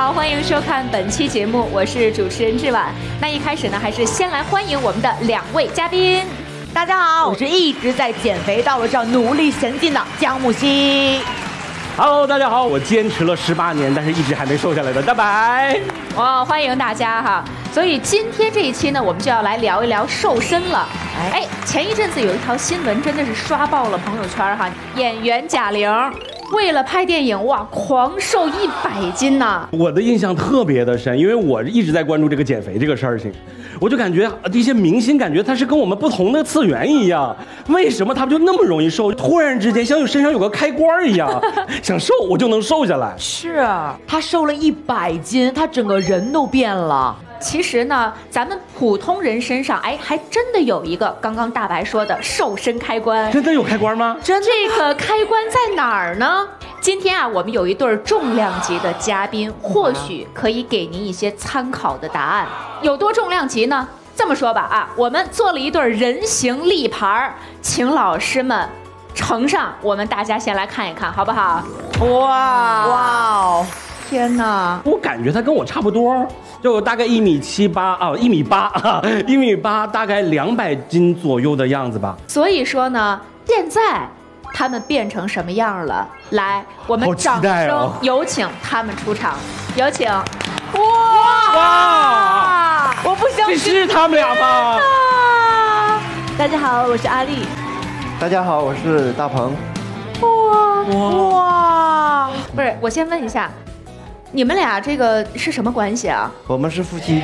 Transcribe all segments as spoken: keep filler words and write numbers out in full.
好，欢迎收看本期节目，我是主持人志婉。那一开始呢，还是先来欢迎我们的两位嘉宾。 大家好，我是一直在减肥道路上努力前进的江木希。 Hello， 大家好，我坚持了十八年，但是一直还没瘦下来的大白。 哇，欢迎大家哈！所以今天这一期呢，我们就要来聊一聊瘦身了。哎，前一阵子有一条新闻真的是刷爆了朋友圈哈，演员贾玲为了拍电影，哇，狂瘦一百斤呐！ 我的印象特别的深，因为我一直在关注这个减肥这个事情，我就感觉这些明星感觉他是跟我们不同的次元一样，为什么他们就那么容易瘦？突然之间像有身上有个开关一样，想瘦我就能瘦下来。 是啊，他瘦了一百斤，他整个人都变了。 其实呢，咱们普通人身上，哎，还真的有一个刚刚大白说的瘦身开关。 真的有开关吗？ 真的，这个开关在哪儿呢？今天啊，我们有一对重量级的嘉宾，或许可以给您一些参考的答案。有多重量级呢？这么说吧啊，我们做了一对人形立牌，请老师们呈上，我们大家先来看一看，好不好？ 哇哇哦！天哪， 我感觉他跟我差不多，就大概一米七八啊，一米八啊，一米八，大概两百斤左右的样子吧。 所以说呢，现在他们变成什么样了？来，我们掌声有请他们出场，有请。哇哇！ 我不相信， 这是他们俩吗？ 大家好，我是阿丽。 大家好，我是大鹏。 哇哇！ 不是，我先问一下。你们俩这个是什么关系啊？ 我们是夫妻。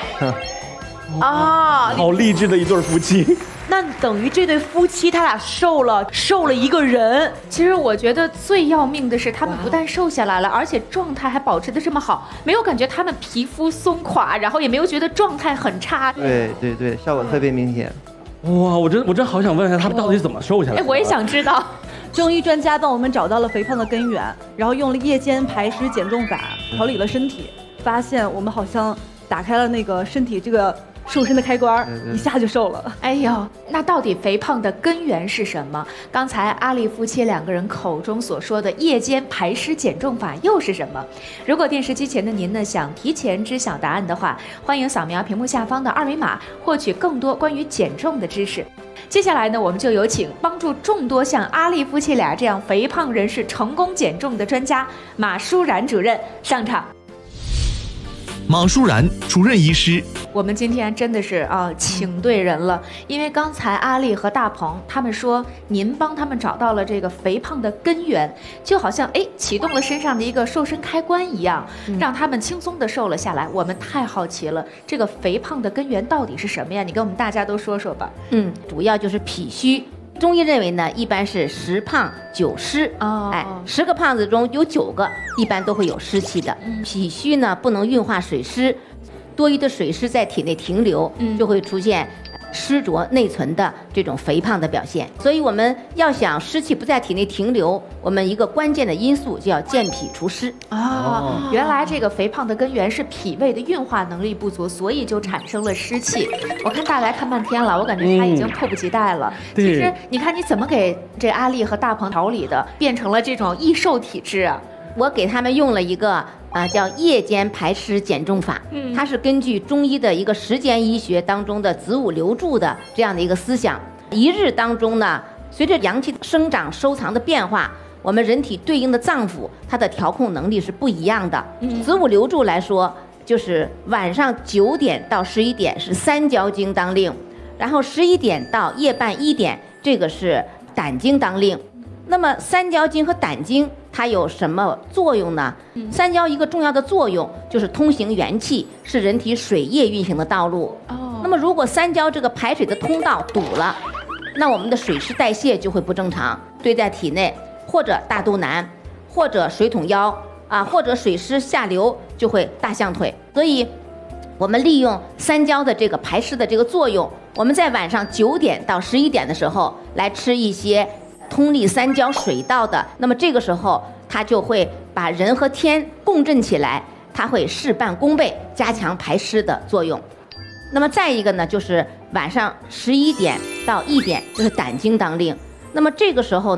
啊， 好励志的一对夫妻。 那等于这对夫妻他俩瘦了，瘦了一个人。 其实我觉得最要命的是，他们不但瘦下来了，而且状态还保持得这么好，没有感觉他们皮肤松垮，然后也没有觉得状态很差。 对对对，效果特别明显。 哇，我真我真好想问一下他们到底怎么瘦下来的。 哎，我也想知道。 中医专家帮我们找到了肥胖的根源，然后用了夜间排湿减重法调理了身体，发现我们好像打开了那个身体这个瘦身的开关，一下就瘦了。 哎呦，那到底肥胖的根源是什么？刚才阿丽夫妻两个人口中所说的夜间排湿减重法又是什么？如果电视机前的您呢想提前知晓答案的话，欢迎扫描屏幕下方的二维码，获取更多关于减重的知识。接下来呢，我们就有请帮助众多像阿丽夫妻俩这样肥胖人士成功减重的专家马舒然主任上场。 马舒然主任医师， 我们今天真的是啊，请对人了，因为刚才阿丽和大鹏他们说，您帮他们找到了这个肥胖的根源，就好像哎启动了身上的一个瘦身开关一样，让他们轻松的瘦了下来。我们太好奇了，这个肥胖的根源到底是什么呀？你跟我们大家都说说吧。 嗯，主要就是脾虚。中医认为呢，一般是十胖九湿。 哦， 哎，十个胖子中有九个一般都会有湿气的。 嗯、 脾虚呢不能运化水湿，多余的水湿在体内停留， 嗯、 就会出现湿浊内存的这种肥胖的表现。所以我们要想湿气不在体内停留，我们一个关键的因素就要健脾除湿。 哦，原来这个肥胖的根源是脾胃的运化能力不足，所以就产生了湿气。我看大白看半天了，我感觉他已经迫不及待了。嗯、其实你看你怎么给这阿丽和大鹏调理的，变成了这种易瘦体质啊？ 我给他们用了一个啊叫夜间排湿减重法， 嗯， 它是根据中医的一个时间医学当中的子午流注的这样的一个思想。一日当中呢，随着阳气生长收藏的变化，我们人体对应的脏腑它的调控能力是不一样的。 嗯， 子午流注来说，就是晚上九点到十一点是三焦经当令，然后十一点到夜半一点这个是胆经当令。那么三焦经和胆经它有什么作用呢？嗯、三焦一个重要的作用就是通行元气，是人体水液运行的道路。 哦， 那么如果三焦这个排水的通道堵了，那我们的水湿代谢就会不正常，堆在体内，或者大肚腩，或者水桶腰啊，或者水湿下流就会大象腿。所以我们利用三焦的这个排湿的这个作用，我们在晚上九点到十一点的时候来吃一些通利三焦水道的，那么这个时候它就会把人和天共振起来，它会事半功倍，加强排湿的作用。那么再一个呢，就是晚上十一点到一点，就是胆经当令。那么这个时候呢，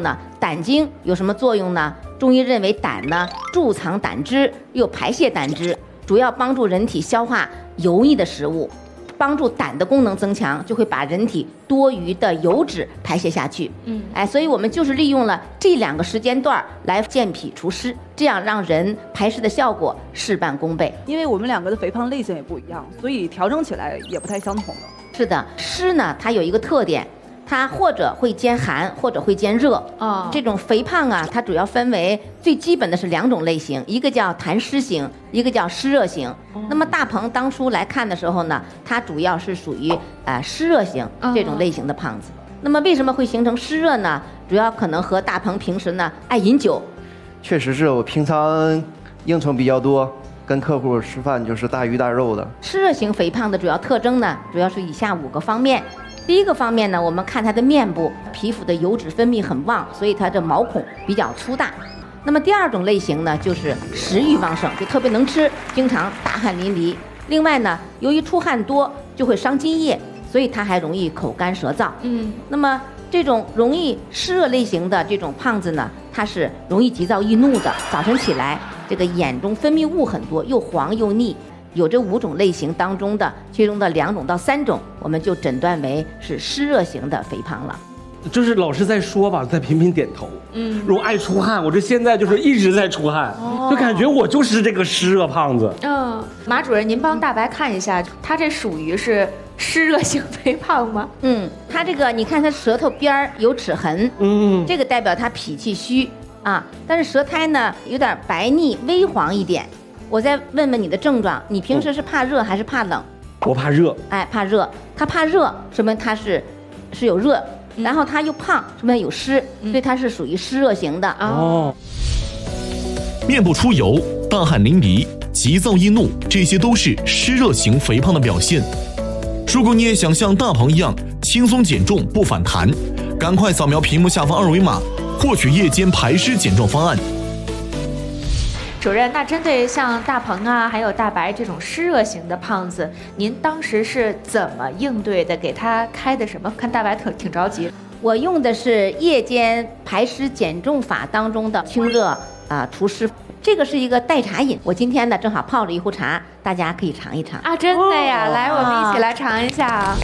胆经有什么作用呢？中医认为胆呢贮藏胆汁，又排泄胆汁，主要帮助人体消化油腻的食物。帮助胆的功能增强，就会把人体多余的油脂排泄下去。嗯，哎，所以我们就是利用了这两个时间段来健脾除湿，这样让人排湿的效果事半功倍。 因为我们两个的肥胖类型也不一样，所以调整起来也不太相同的。 是的，湿呢，它有一个特点。它或者会兼寒，或者会兼热。 哦， 这种肥胖啊，它主要分为最基本的是两种类型，一个叫痰湿型，一个叫湿热型。哦、那么大鹏当初来看的时候呢，它主要是属于呃湿热型这种类型的胖子。哦、那么为什么会形成湿热呢？主要可能和大鹏平时呢爱饮酒。 确实是我平常应酬比较多，跟客户吃饭就是大鱼大肉的。 湿热型肥胖的主要特征呢，主要是以下五个方面。第一个方面呢，我们看它的面部皮肤的油脂分泌很旺，所以它的毛孔比较粗大。那么第二种类型呢，就是食欲旺盛，就特别能吃，经常大汗淋漓。另外呢，由于出汗多就会伤津液，所以它还容易口干舌燥。嗯，那么这种容易湿热类型的这种胖子呢，它是容易急躁易怒的，早晨起来这个眼中分泌物很多，又黄又腻。有这五种类型当中的其中的两种到三种，我们就诊断为是湿热型的肥胖了。 就是老师在说吧，在频频点头。嗯，如果爱出汗，我这现在就是一直在出汗，哦、就感觉我就是这个湿热胖子。 嗯，马主任，您帮大白看一下，他这属于是湿热型肥胖吗？ 嗯，他这个你看他舌头边儿有齿痕，嗯，这个代表他脾气虚啊，但是舌苔呢有点白腻微黄一点。我再问问你的症状，你平时是怕热还是怕冷？ 我怕热。 哎，怕热。他怕热，说明他是是有热，嗯、然后他又胖，说明有湿，嗯、所以他是属于湿热型的。 哦。 面部出油、大汗淋漓、急躁易怒，这些都是湿热型肥胖的表现。如果你也想像大鹏一样轻松减重不反弹，赶快扫描屏幕下方二维码，获取夜间排湿减重方案。 主任，那针对像大鹏啊，还有大白这种湿热型的胖子，您当时是怎么应对的？给他开的什么？看大白挺挺着急。 我用的是夜间排湿减重法当中的清热啊、呃、除湿，这个是一个代茶饮。我今天呢正好泡着一壶茶，大家可以尝一尝啊！真的呀，哦、来，我们一起来尝一下啊。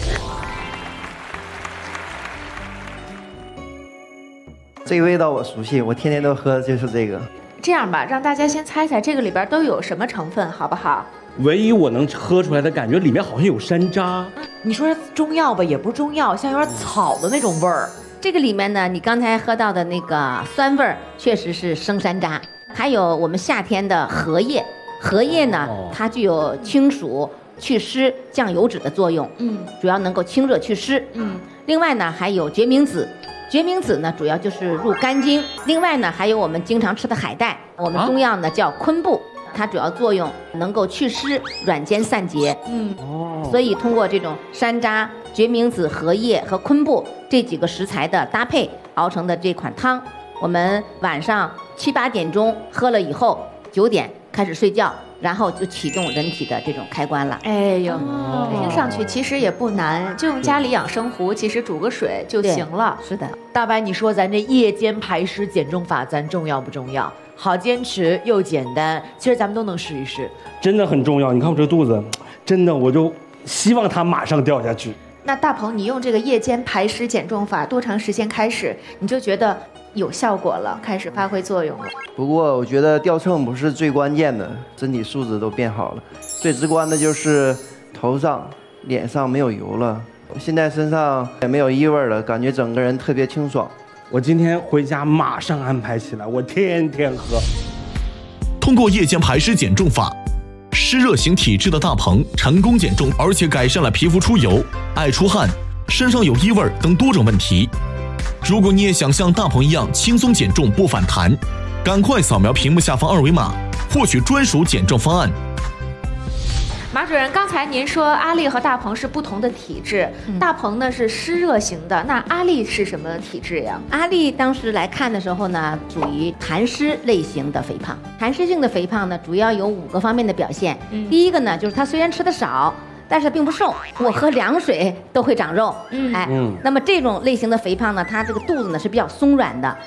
这个味道我熟悉，我天天都喝，就是这个。 这样吧，让大家先猜猜这个里边都有什么成分，好不好？ 唯一我能喝出来的感觉，里面好像有山楂。 你说中药吧，也不是中药，像有点草的那种味儿。 这个里面呢，你刚才喝到的那个酸味儿，确实是生山楂。还有我们夏天的荷叶，荷叶呢，哦、它具有清暑、祛湿、降油脂的作用。嗯，主要能够清热祛湿。嗯，另外呢，还有决明子。决明子呢，主要就是入肝经。另外呢，还有我们经常吃的海带，我们中药呢叫昆布，它主要作用能够祛湿、软坚散结。嗯，哦，所以通过这种山楂、决明子、荷叶和昆布这几个食材的搭配熬成的这款汤，我们晚上七八点钟喝了以后，九点开始睡觉。然后就启动人体的这种开关了。 哎呦，哦、听上去其实也不难，就用家里养生壶，其实煮个水就行了。 是的， 大白，你说咱这夜间排湿减重法，咱重要不重要？好坚持又简单，其实咱们都能试一试。 真的很重要。你看我这个肚子，真的我就希望它马上掉下去。 那大鹏，你用这个夜间排湿减重法多长时间开始，你就觉得有效果了，开始发挥作用了？ 不过我觉得掉秤不是最关键的，身体素质都变好了。最直观的就是头上、脸上没有油了，现在身上也没有异味了，感觉整个人特别清爽。 我今天回家马上安排起来，我天天喝。 通过夜间排湿减重法，湿热型体质的大鹏成功减重，而且改善了皮肤出油、爱出汗、身上有异味等多种问题。如果你也想像大鹏一样轻松减重不反弹，赶快扫描屏幕下方二维码，获取专属减重方案。 马主任，刚才您说阿丽和大鹏是不同的体质，嗯、大鹏呢是湿热型的，那阿丽是什么体质呀？ 阿丽当时来看的时候呢，属于痰湿类型的肥胖。痰湿性的肥胖呢，主要有五个方面的表现。嗯、第一个呢，就是他虽然吃的少，但是并不瘦，我喝凉水都会长肉。嗯，哎，嗯、那么这种类型的肥胖呢，它这个肚子呢是比较松软的。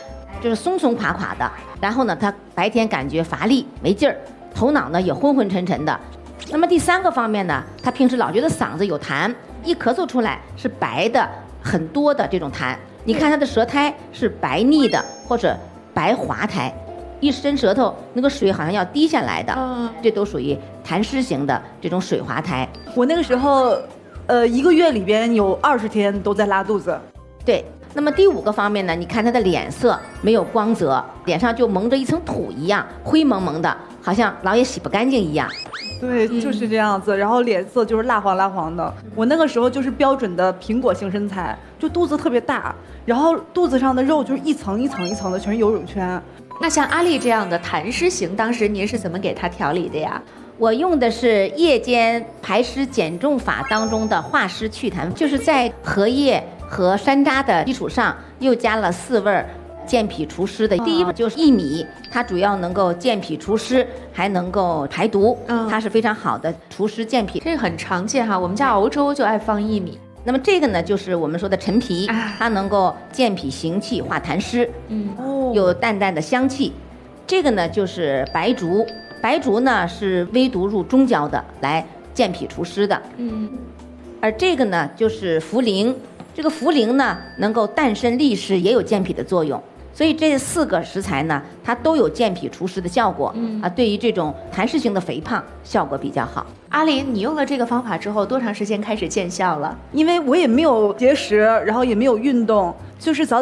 就是松松垮垮的，然后呢，他白天感觉乏力没劲儿，头脑呢也昏昏沉沉的。那么第三个方面呢，他平时老觉得嗓子有痰，一咳嗽出来是白的很多的这种痰。你看他的舌苔是白腻的或者白滑苔，一伸舌头那个水好像要滴下来的， 嗯这都属于痰湿型的这种水滑苔。 我那个时候，呃，一个月里边有二十天都在拉肚子。 对，那么第五个方面呢，你看他的脸色没有光泽，脸上就蒙着一层土一样，灰蒙蒙的，好像老也洗不干净一样。 对，就是这样子，然后脸色就是蜡黄蜡黄的。我那个时候就是标准的苹果型身材，就肚子特别大，然后肚子上的肉就是一层一层一层的，全是游泳圈。 那像阿丽这样的痰湿型，当时您是怎么给她调理的呀？ 我用的是夜间排湿减重法当中的化湿祛痰，就是在荷叶和山楂的基础上，又加了四味儿健脾除湿的。第一味就是薏米，它主要能够健脾除湿，还能够排毒，它是非常好的除湿健脾。 这个很常见哈，我们家熬粥就爱放薏米。 那么这个呢，就是我们说的陈皮，它能够健脾行气、化痰湿， 嗯， 有淡淡的香气。这个呢就是白术，白术呢是微毒入中焦的，来健脾除湿的。 嗯， 而这个呢就是茯苓，这个茯苓呢能够淡身利湿，也有健脾的作用。所以这四个食材呢，它都有健脾除湿的效果，嗯啊，对于这种痰湿型的肥胖效果比较好。 阿林，你用了这个方法之后，多长时间开始见效了？ 因为我也没有节食，然后也没有运动，就是早早